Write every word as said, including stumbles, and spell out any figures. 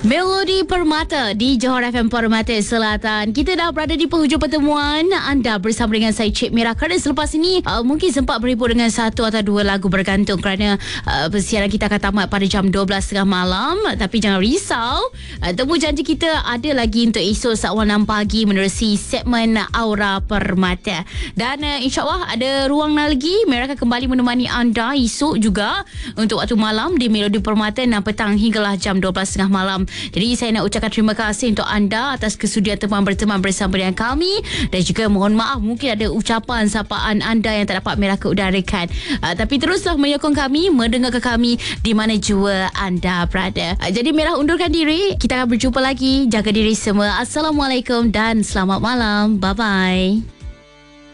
Melodi Permata di Johor F M Permata Selatan. Kita dah berada di penghujung pertemuan anda bersama dengan saya Cik Mira. Kerana selepas ini uh, mungkin sempat berhibur dengan satu atau dua lagu bergantung kerana uh, persiaran kita akan tamat pada jam dua belas tiga puluh malam. Tapi jangan risau, uh, temu janji kita ada lagi untuk esok saat enam pagi menerusi segmen Aura Permata. Dan uh, insyaAllah ada ruang lagi. Mira akan kembali menemani anda esok juga untuk waktu malam di Melodi Permata enam petang hinggalah jam dua belas tiga puluh malam. Jadi saya nak ucapkan terima kasih untuk anda atas kesudian teman berteman bersama dengan kami, dan juga mohon maaf mungkin ada ucapan sapaan anda yang tak dapat Mira keudarakan. Uh, tapi teruslah menyokong kami, mendengarkan kami di mana jua anda berada. Uh, jadi Mira undurkan diri. Kita akan berjumpa lagi. Jaga diri semua. Assalamualaikum dan selamat malam. Bye bye.